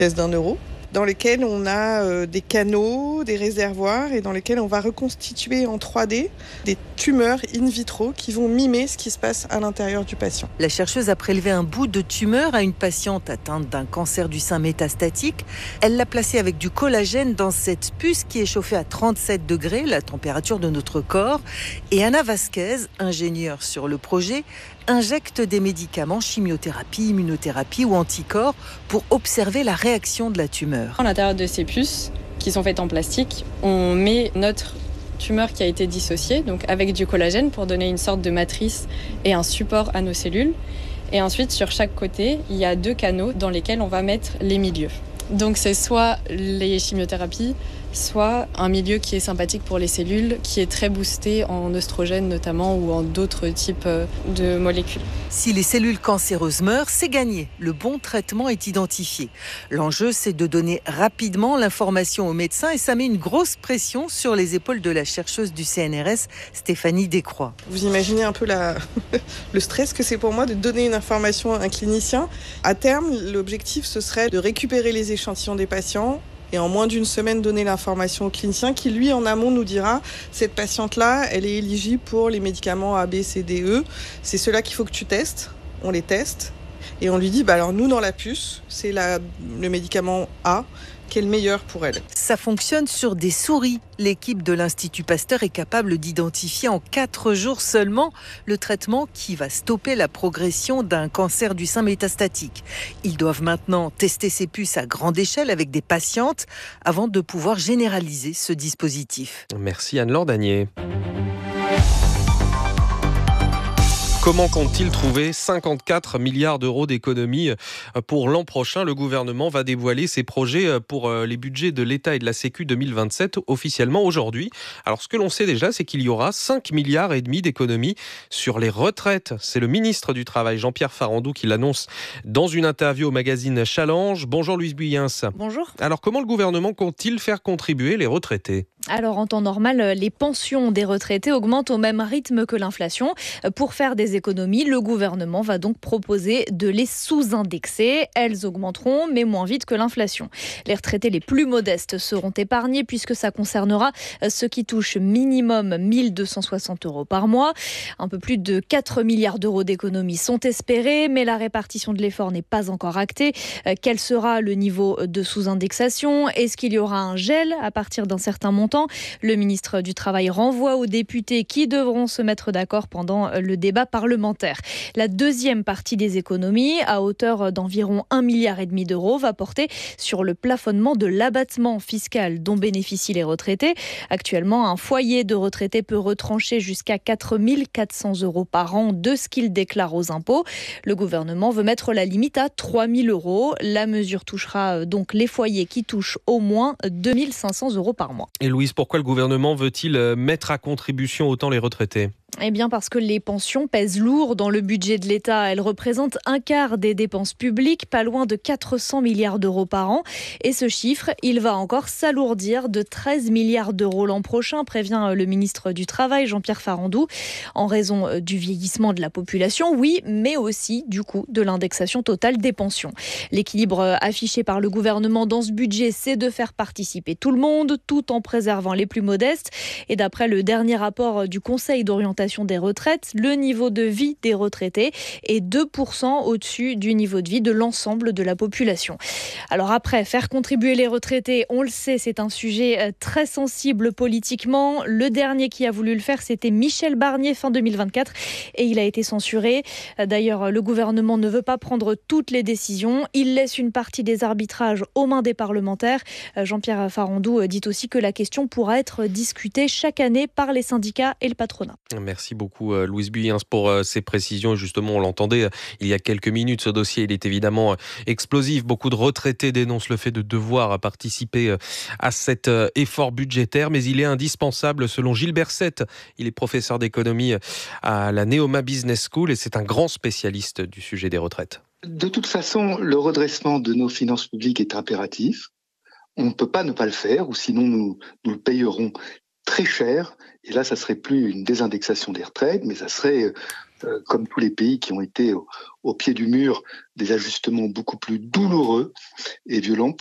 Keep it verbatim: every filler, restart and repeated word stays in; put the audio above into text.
pièce d'un euro, dans lesquelles on a euh, des canaux, des réservoirs et dans lesquels on va reconstituer en trois D des tumeurs in vitro qui vont mimer ce qui se passe à l'intérieur du patient. La chercheuse a prélevé un bout de tumeur à une patiente atteinte d'un cancer du sein métastatique. Elle l'a placé avec du collagène dans cette puce qui est chauffée à trente-sept degrés, la température de notre corps. Et Anna Vasquez, ingénieure sur le projet, injecte des médicaments, chimiothérapie, immunothérapie ou anticorps pour observer la réaction de la tumeur. À l'intérieur de ces puces, qui sont faites en plastique, on met notre tumeur qui a été dissociée, donc avec du collagène pour donner une sorte de matrice et un support à nos cellules. Et ensuite, sur chaque côté, il y a deux canaux dans lesquels on va mettre les milieux. Donc c'est soit les chimiothérapies, soit un milieu qui est sympathique pour les cellules, qui est très boosté en oestrogènes notamment ou en d'autres types de molécules. Si les cellules cancéreuses meurent, c'est gagné. Le bon traitement est identifié. L'enjeu, c'est de donner rapidement l'information aux médecins et ça met une grosse pression sur les épaules de la chercheuse du C N R S, Stéphanie Descroix. Vous imaginez un peu la... le stress que c'est pour moi de donner une information à un clinicien. À terme, l'objectif, ce serait de récupérer les échantillons des patients et en moins d'une semaine donner l'information au clinicien qui, lui, en amont, nous dira « cette patiente-là, elle est éligible pour les médicaments A, B, C, D, E. C'est ceux-là qu'il faut que tu testes. » On les teste et on lui dit bah, « alors nous, dans la puce, c'est la... le médicament A qui est le meilleur pour elle. » Ça fonctionne sur des souris. L'équipe de l'Institut Pasteur est capable d'identifier en quatre jours seulement le traitement qui va stopper la progression d'un cancer du sein métastatique. Ils doivent maintenant tester ces puces à grande échelle avec des patientes avant de pouvoir généraliser ce dispositif. Merci Anne-Laure Danier. Comment compte-t-il trouver cinquante-quatre milliards d'euros d'économies pour l'an prochain ? Le gouvernement va dévoiler ses projets pour les budgets de l'État et de la Sécu deux mille vingt-sept officiellement aujourd'hui. Alors ce que l'on sait déjà, c'est qu'il y aura cinq milliards et demi d'économies sur les retraites. C'est le ministre du Travail, Jean-Pierre Farandou, qui l'annonce dans une interview au magazine Challenge. Bonjour Louise Buyens. Bonjour. Alors comment le gouvernement compte-t-il faire contribuer les retraités ? Alors en temps normal, les pensions des retraités augmentent au même rythme que l'inflation. Pour faire des économies, le gouvernement va donc proposer de les sous-indexer. Elles augmenteront, mais moins vite que l'inflation. Les retraités les plus modestes seront épargnés puisque ça concernera ceux qui touchent minimum mille deux cent soixante euros par mois. Un peu plus de quatre milliards d'euros d'économies sont espérés, mais la répartition de l'effort n'est pas encore actée. Quel sera le niveau de sous-indexation ? Est-ce qu'il y aura un gel à partir d'un certain montant ? Le ministre du Travail renvoie aux députés qui devront se mettre d'accord pendant le débat parlementaire. La deuxième partie des économies, à hauteur d'environ un milliard et demi d'euros, va porter sur le plafonnement de l'abattement fiscal dont bénéficient les retraités. Actuellement, un foyer de retraités peut retrancher jusqu'à quatre mille quatre cents euros par an de ce qu'il déclare aux impôts. Le gouvernement veut mettre la limite à trois mille euros. La mesure touchera donc les foyers qui touchent au moins deux mille cinq cents euros par mois. Et Louise, pourquoi le gouvernement veut-il mettre à contribution autant les retraités ? Eh bien parce que les pensions pèsent lourd dans le budget de l'État. Elles représentent un quart des dépenses publiques, pas loin de quatre cents milliards d'euros par an. Et ce chiffre, il va encore s'alourdir de treize milliards d'euros l'an prochain, prévient le ministre du Travail, Jean-Pierre Farandou, en raison du vieillissement de la population, oui, mais aussi du coût de l'indexation totale des pensions. L'équilibre affiché par le gouvernement dans ce budget, c'est de faire participer tout le monde, tout en préservant les plus modestes. Et d'après le dernier rapport du Conseil d'orientation des retraites, le niveau de vie des retraités est deux pour cent au-dessus du niveau de vie de l'ensemble de la population. Alors après, faire contribuer les retraités, on le sait, c'est un sujet très sensible politiquement. Le dernier qui a voulu le faire, c'était Michel Barnier fin deux mille vingt-quatre et il a été censuré. D'ailleurs, le gouvernement ne veut pas prendre toutes les décisions. Il laisse une partie des arbitrages aux mains des parlementaires. Jean-Pierre Farandou dit aussi que la question pourra être discutée chaque année par les syndicats et le patronat. Merci beaucoup Louise Buyens pour ces précisions. Justement, on l'entendait il y a quelques minutes, ce dossier il est évidemment explosif. Beaucoup de retraités dénoncent le fait de devoir participer à cet effort budgétaire, mais il est indispensable selon Gilles Berset. Il est professeur d'économie à la Neoma Business School et c'est un grand spécialiste du sujet des retraites. De toute façon, le redressement de nos finances publiques est impératif. On ne peut pas ne pas le faire, ou sinon nous, nous le payerons très cher. Et là, ça serait plus une désindexation des retraites, mais ça serait euh, comme tous les pays qui ont été au, au pied du mur, des ajustements beaucoup plus douloureux et violents